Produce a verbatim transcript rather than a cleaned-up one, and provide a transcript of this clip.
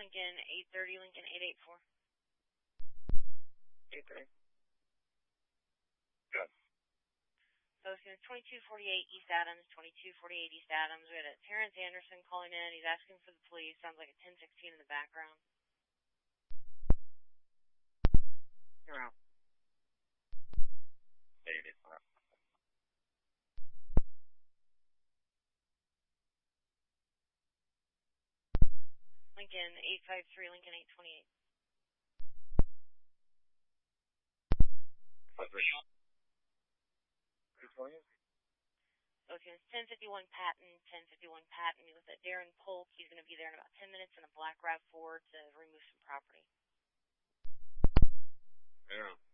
Lincoln eight thirty, Lincoln eight eight four. eight thirty. Good. Ocean twenty-two forty-eight East Adams, twenty-two forty-eight East Adams. We had a Terrence Anderson calling in. He's asking for the police. Sounds like a ten sixteen in the background. You're out. eight eight four. Lincoln eight five three, Lincoln eight twenty-eight. five three. two twenty? Ocean ten fifty-one Patton, ten fifty-one Patton with a Darren Polk. He's going to be there in about ten minutes in a black RAV four to remove some property. Yeah.